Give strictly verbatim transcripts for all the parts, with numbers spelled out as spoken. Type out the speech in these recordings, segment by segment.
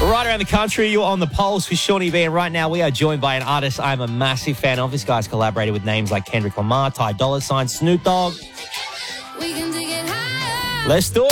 Right around the country, you're on the Pulse with Shawnee B, and right now we are joined by an artist I'm a massive fan of. This guy's collaborated with names like Kendrick Lamar, Ty Dolla Sign, Snoop Dogg. We can take it higher. Let's do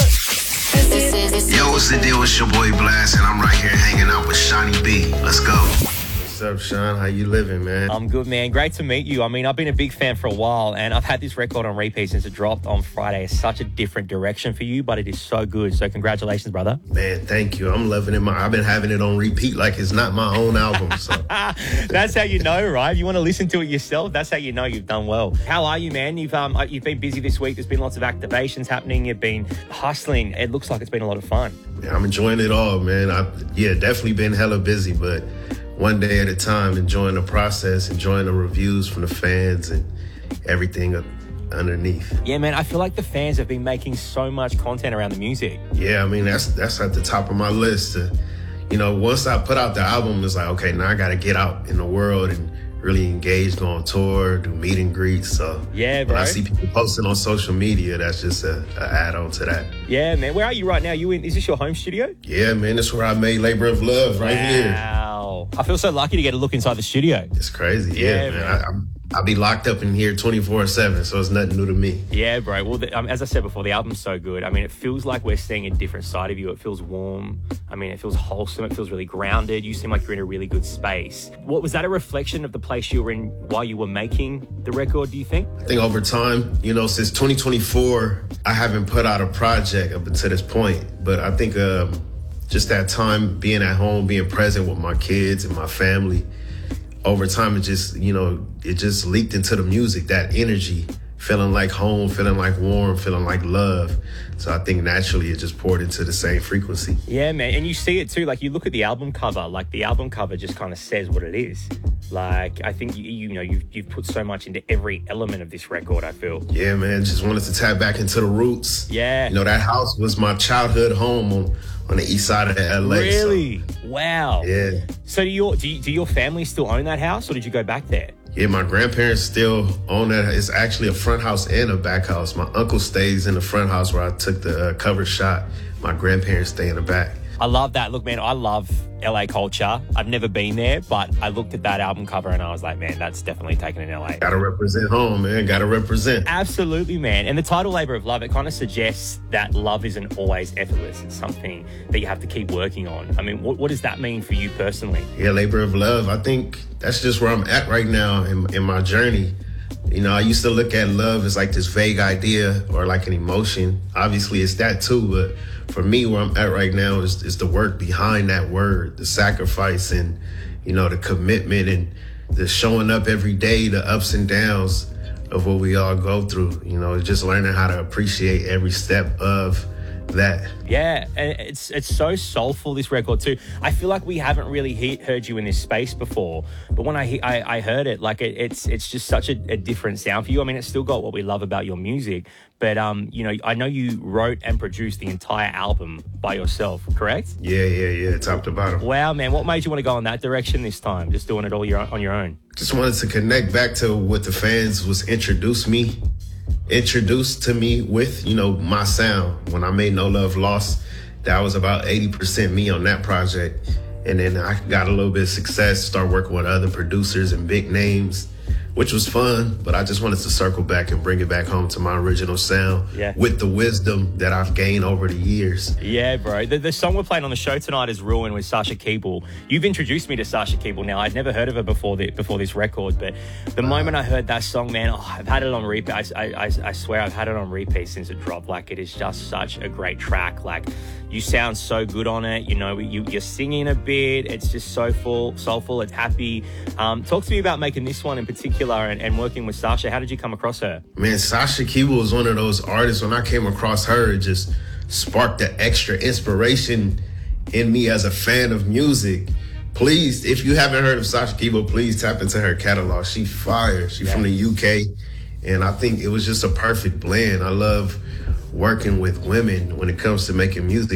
it. Yo, what's the deal? It's your boy Blast, and I'm right here hanging out with Shawnee B. Let's go. What's up, Sean? How you living, man? I'm good, man. Great to meet you. I mean, I've been a big fan for a while, and I've had this record on repeat since it dropped on Friday. It's such a different direction for you, but it is so good. So congratulations, brother. Man, thank you. I'm loving it. My, I've been having it on repeat like it's not my own album. So that's how you know, right? If you want to listen to it yourself, that's how you know you've done well. How are you, man? You've um you've been busy this week. There's been lots of activations happening. You've been hustling. It looks like it's been a lot of fun. Yeah, I'm enjoying it all, man. I yeah, definitely been hella busy, but one day at a time, enjoying the process, enjoying the reviews from the fans and everything underneath. Yeah, man, I feel like the fans have been making so much content around the music. Yeah, I mean, that's that's at the top of my list. Uh, you know, once I put out the album, it's like, okay, now I got to get out in the world and really engage, go on tour, do meet and greets. So yeah, bro. When I see people posting on social media, that's just a, a add-on to that. Yeah, man. Where are you right now? You in? Is this your home studio? Yeah, man. That's where I made Labor of Love, right wow. here. Wow. I feel so lucky to get a look inside the studio. It's crazy. Yeah, yeah man. man. I, I'm, I'll be locked up in here twenty-four seven, so it's nothing new to me. Yeah, bro. Well, the, um, as I said before, the album's so good. I mean, it feels like we're seeing a different side of you. It feels warm. I mean, it feels wholesome. It feels really grounded. You seem like you're in a really good space. What was that a reflection of the place you were in while you were making the record, do you think? I think over time, you know, since twenty twenty-four, I haven't put out a project up until this point. But I think um, just that time being at home, being present with my kids and my family, over time, it just, you know, it just leaked into the music, that energy, feeling like home, feeling like warm, feeling like love. So I think naturally it just poured into the same frequency. Yeah, man. And you see it too. Like, you look at the album cover, like the album cover just kind of says what it is. Like, I think, you, you know, you've, you've put so much into every element of this record, I feel. Yeah, man. Just wanted to tap back into the roots. Yeah. You know, that house was my childhood home on, on the east side of L A. Really? So. Wow. Yeah. So do your, do, you, do your family still own that house, or did you go back there? Yeah, my grandparents still own that. It's actually a front house and a back house. My uncle stays in the front house where I took the uh, cover shot. My grandparents stay in the back. I love that. Look, man, I love L A culture. I've never been there, but I looked at that album cover and I was like, man, that's definitely taken in L A. Gotta represent home, man. Gotta represent. Absolutely, man. And the title, Labor of Love, it kind of suggests that love isn't always effortless. It's something that you have to keep working on. I mean, what, what does that mean for you personally? Yeah, Labor of Love. I think that's just where I'm at right now in, in my journey. You know, I used to look at love as like this vague idea or like an emotion. Obviously, it's that too, but for me, where I'm at right now is, is the work behind that word, the sacrifice and, you know, the commitment and the showing up every day, the ups and downs of what we all go through. You know, just learning how to appreciate every step of that. Yeah, and it's it's so soulful, this record too. I feel like we haven't really he- heard you in this space before, but when I he- I, I heard it, like it, it's it's just such a, a different sound for you. I mean, it's still got what we love about your music, but um, you know, I know you wrote and produced the entire album by yourself, correct? Yeah, yeah, yeah, top to bottom. Wow, man, what made you want to go in that direction this time? Just doing it all your, on your own? Just wanted to connect back to what the fans was introduced me. introduced to me with, you know, my sound. When I made No Love Lost, that was about eighty percent me on that project. And then I got a little bit of success, start working with other producers and big names, which was fun, but I just wanted to circle back and bring it back home to my original sound yeah. with the wisdom that I've gained over the years. Yeah, bro. The, the song we're playing on the show tonight is Ruin with Sasha Keeble. You've introduced me to Sasha Keeble now. I'd never heard of her before the, before this record, but the wow. moment I heard that song, man, oh, I've had it on repeat. I, I, I swear I've had it on repeat since it dropped. Like, it is just such a great track. Like, you sound so good on it. You know, you, you're singing a bit. It's just so full, soulful. It's happy. Um, talk to me about making this one in particular and, and working with Sasha. How did you come across her? Man, Sasha Keeble was one of those artists. When I came across her, it just sparked the extra inspiration in me as a fan of music. Please, if you haven't heard of Sasha Keeble, please tap into her catalog. She fire. She's yeah. from the U K. And I think it was just a perfect blend. I love working with women when it comes to making music.